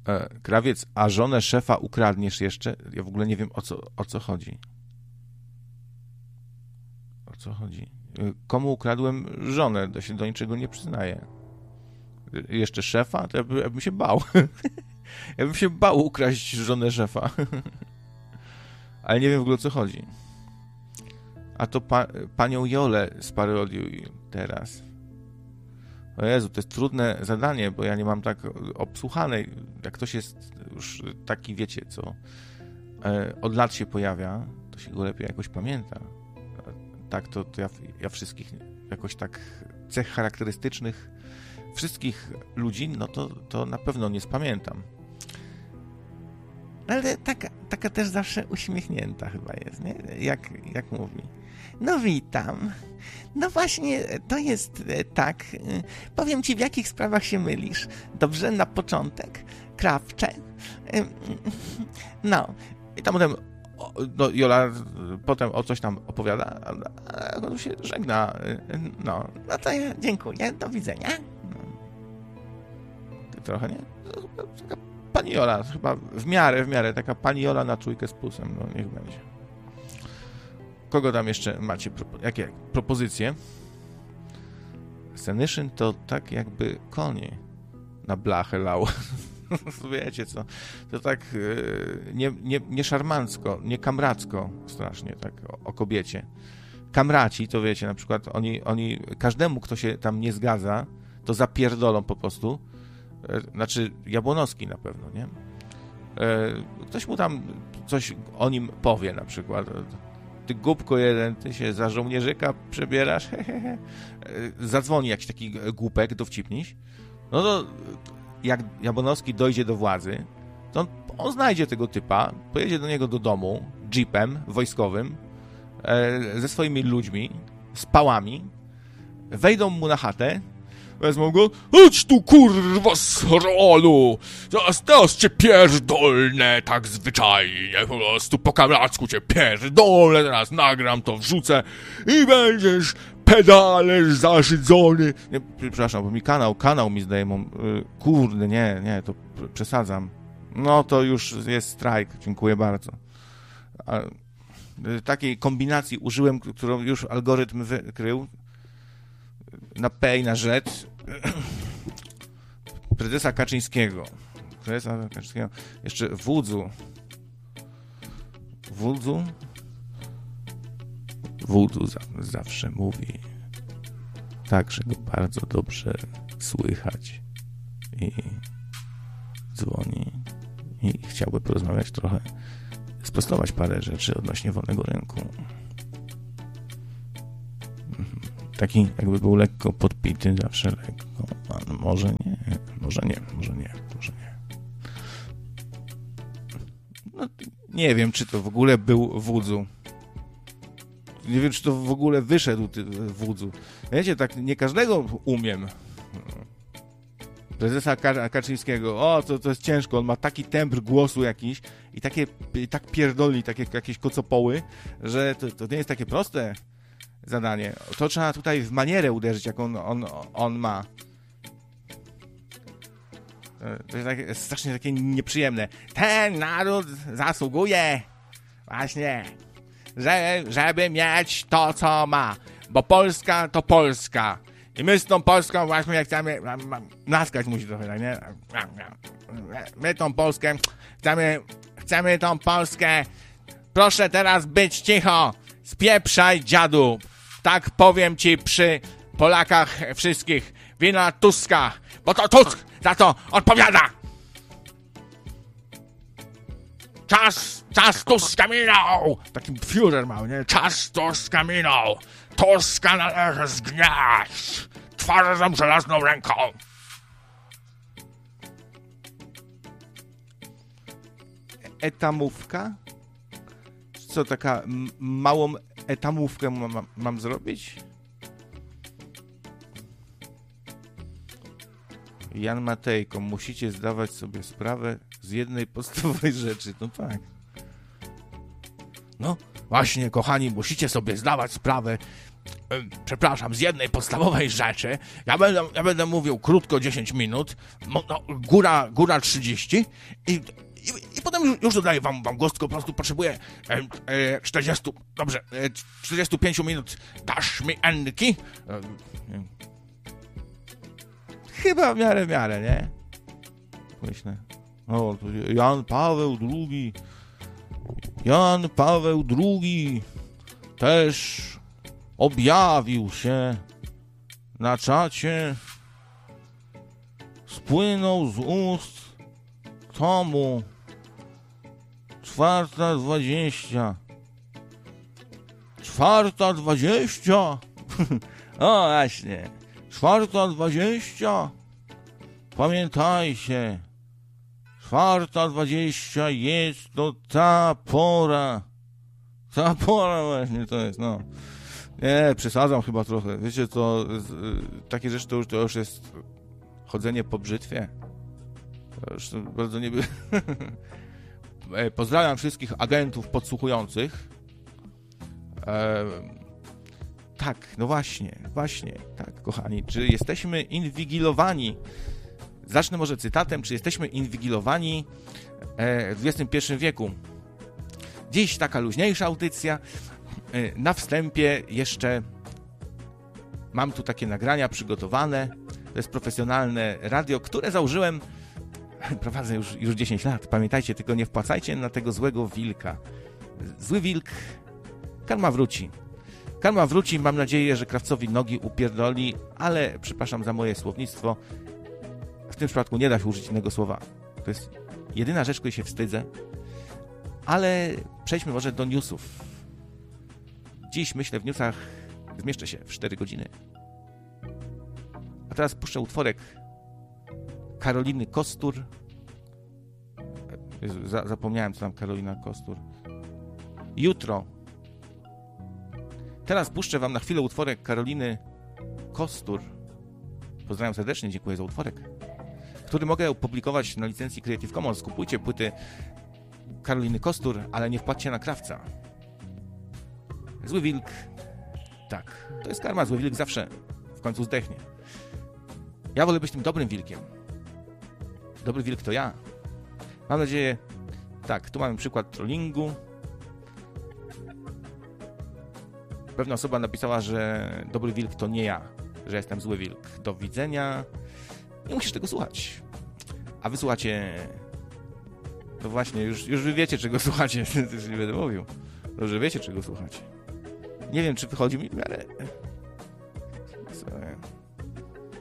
Krawiec, a żonę szefa ukradniesz jeszcze? Ja w ogóle nie wiem, o co chodzi. O co chodzi? Komu ukradłem żonę? To się do niczego nie przyznaję. Jeszcze szefa? To ja bym się bał. Ja bym się bał ukraść żonę szefa. Ale nie wiem w ogóle, o co chodzi. A to panią Jolę sparodiuj teraz. O Jezu, to jest trudne zadanie, bo ja nie mam tak obsłuchanej. Jak ktoś jest już taki, wiecie co, od lat się pojawia, to się go lepiej jakoś pamięta. Tak, to ja wszystkich jakoś tak cech charakterystycznych wszystkich ludzi, no to na pewno nie spamiętam. Ale taka też zawsze uśmiechnięta chyba jest, nie? Jak mówi. No witam. No właśnie, to jest tak. Powiem ci, w jakich sprawach się mylisz. Dobrze, na początek. Krawcze. No. I tam potem Jola potem o coś tam opowiada, a on się żegna. No to ja dziękuję, do widzenia. Trochę, nie? Taka pani Jola, chyba w miarę, taka pani Jola na czujkę z plusem, no niech będzie. Kogo tam jeszcze macie? Jakie propozycje? Senyszyn to tak jakby konie na blachę lał. Wiecie co? To tak nie szarmancko, nie kamracko strasznie, tak o kobiecie. Kamraci, to wiecie, na przykład oni każdemu, kto się tam nie zgadza, to zapierdolą po prostu. Znaczy Jabłonowski na pewno, nie? Ktoś mu tam coś o nim powie na przykład. Ty głupko jeden, ty się za żołnierzyka przebierasz, zadzwoni jakiś taki głupek, dowcipniś. No to jak Jabłonowski dojdzie do władzy, to on znajdzie tego typa, pojedzie do niego do domu jeepem wojskowym ze swoimi ludźmi, z pałami, wejdą mu na chatę, wezmą go, chodź tu kurwa z rolu, teraz cię pierdolnę tak zwyczajnie, po prostu po kamracku cię pierdolę, teraz nagram to, wrzucę i będziesz pedale zaszydzony. Nie, przepraszam, bo mi kanał mi zdejmą, kurde, nie, to przesadzam. No to już jest strajk, dziękuję bardzo. Takiej kombinacji użyłem, którą już algorytm wykrył, na P i na Z, prezesa Kaczyńskiego, jeszcze Wódzu zawsze mówi tak, że go bardzo dobrze słychać i dzwoni i chciałby porozmawiać trochę, sprostować parę rzeczy odnośnie wolnego rynku. Taki jakby był lekko podpity, zawsze lekko. A może nie. No, nie wiem, czy to w ogóle był Wódzu. Nie wiem, czy to w ogóle wyszedł Wódzu. Wiecie, tak nie każdego umiem. Prezesa Kaczyńskiego. To jest ciężko. On ma taki tembr głosu jakiś i tak pierdoli, takie jakieś kocopoły, że to nie jest takie proste zadanie. To trzeba tutaj w manierę uderzyć, jak on ma. To jest strasznie takie nieprzyjemne. Ten naród zasługuje właśnie, żeby mieć to, co ma. Bo Polska to Polska. I my z tą Polską właśnie jak chcemy... Naskać musi trochę, tak, nie? My tą Polskę chcemy tą Polskę. Proszę teraz być cicho. Spieprzaj, dziadu. Tak powiem ci przy Polakach wszystkich. Wina Tuska. Bo to Tusk za to odpowiada. Czas Tuska minął. Taki Führer mał, nie? Czas Tuska minął. Tuska należy zgniać. Twarzą żelazną ręką. Etamówka? Co, taka małą etamówkę mam zrobić? Jan Matejko, musicie zdawać sobie sprawę z jednej podstawowej rzeczy. No tak. No, właśnie, kochani, musicie sobie zdawać sprawę Przepraszam, z jednej podstawowej rzeczy. Ja będę mówił krótko 10 minut, góra 30 i potem już dodaję wam głos, tylko po prostu potrzebuję 45 minut. Dasz mi Enki? Chyba w miarę, nie? Myślę. O, to Jan Paweł II też objawił się na czacie, spłynął z ust tomu 4:20. 4:20? O właśnie, 4:20. Pamiętajcie, 4:20 jest to ta pora. Ta pora właśnie to jest, no. Nie, przesadzam chyba trochę. Wiecie, takie rzeczy to już jest chodzenie po brzytwie. To już bardzo nie by... Pozdrawiam wszystkich agentów podsłuchujących. Tak, no właśnie, tak, kochani. Czy jesteśmy inwigilowani? Zacznę może cytatem. Czy jesteśmy inwigilowani w XXI wieku? Dziś taka luźniejsza audycja. Na wstępie jeszcze mam tu takie nagrania przygotowane. To jest profesjonalne radio, które założyłem, prowadzę już 10 lat. Pamiętajcie, tylko nie wpłacajcie na tego złego wilka. Zły wilk, karma wróci. Karma wróci, mam nadzieję, że krawcowi nogi upierdoli, ale przepraszam za moje słownictwo. W tym przypadku nie da się użyć innego słowa. To jest jedyna rzecz, której się wstydzę. Ale przejdźmy może do newsów. Dziś, myślę, w newsach zmieszczę się w 4 godziny. A teraz puszczę utworek Karoliny Kostur. Zapomniałem, co tam Karolina Kostur. Jutro. Teraz puszczę wam na chwilę utworek Karoliny Kostur. Pozdrawiam serdecznie, dziękuję za utworek, który mogę opublikować na licencji Creative Commons. Kupujcie płyty Karoliny Kostur, ale nie wpłaccie na krawca. Zły wilk. Tak, to jest karma. Zły wilk zawsze w końcu zdechnie. Ja wolę być tym dobrym wilkiem. Dobry wilk to ja. Mam nadzieję... Tak, tu mamy przykład trollingu. Pewna osoba napisała, że dobry wilk to nie ja, że jestem zły wilk. Do widzenia. Nie musisz tego słuchać. A wy słuchacie... No właśnie, już wy wiecie, czego słuchacie. Już nie będę mówił. Dobrze wiecie, czego słuchacie. Nie wiem, czy wychodzi mi w miarę...